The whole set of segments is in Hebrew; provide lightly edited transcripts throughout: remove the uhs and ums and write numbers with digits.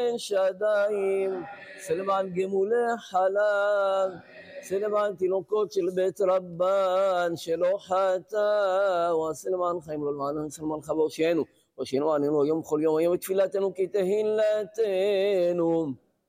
שדיים, סלמן גמולי חלב, סלמן תינוקות של בית רבן שלא חטא, וסלמן חיים לו למענן, סלמן חבר שהיינו, ושאינו ענינו היום כל יום, היום תפילתנו כי תהילתנו.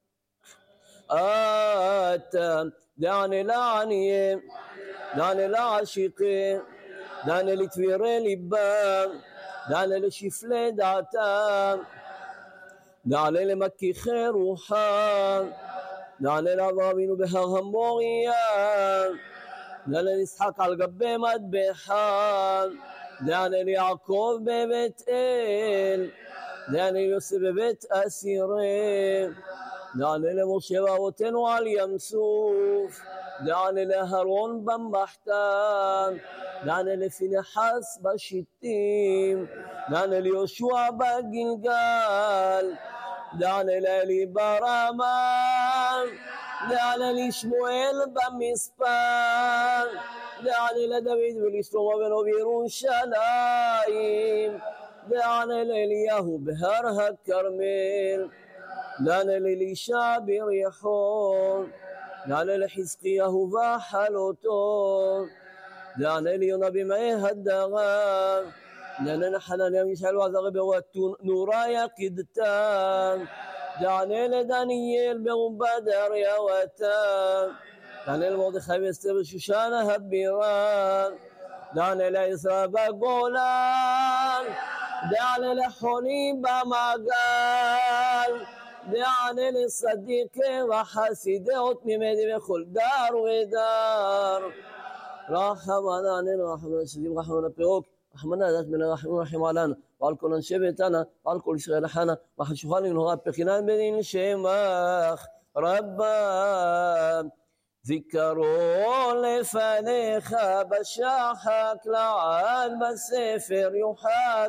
אתה דענה לעניים, דענה לעשירים, דענה לתבירי ליבם, דענה לשפלי דעתם, דענה למכיחי רוחם, דענה לאברהם אבינו בהר המוריה, דענה לישחק על גבי מטבחם, דענה ליעקב בבית אל, דענה ליוסף בבית אסירים, דענה למשה ואבותינו על ים סוף, דענה לאהרון במחתן, דענה לפנחס בשיטים, דענה ליהושע בגלגל, דענה לאלי ברמה, דענה לשמואל במספר, דענה לדוד ולשלמה בנו בירושלים, דענה לאליהו בהר הכרמל, דענה לאלישע בריחון, דענה לחזקיהו בחלותו, דענה ליונה במאי הדרם, דענה לחנניה מישאל ועזריה ברואתון נורה יקידתם, דענה לדניאל ברובה דריוותם, דענה למרדכי ואסתר בשושן הבירה, דענה לעזרא בגולן, דענה לחוני במעגל, דענה לצדיקי וחסידי תמימי בכל דר ודר. רחמנה עלינו, רחמנה שדים, רחמנה פירוק, רחמנה דת מן הרחמים ורחם עלינו, ועל כל אנשי ביתנו, ועל כל ישראל חנה, וחשוכה לנהורה בחינת בדין שמך רבה. זיכרון לפניך בשחק לעד בספר יוחק,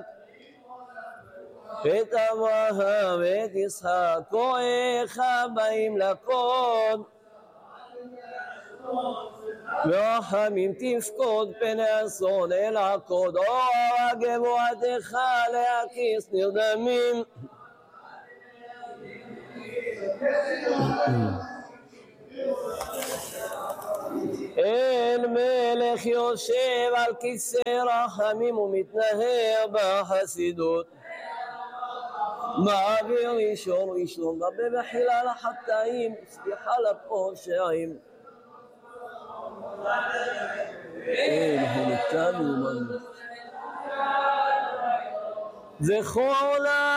את אברהם ואת יצחק כהניך באים לקוד, ורחמים תפקוד פני אסון אל עקוד, אור גבורתך להקיס נרדמים. אל מלך יושב על כיסא רחמים ומתנהר בחסידות, מעביר ראשון ראשון רבה בחילה לחטאים, סליחה לפושעים. אנחנו נתנו זכור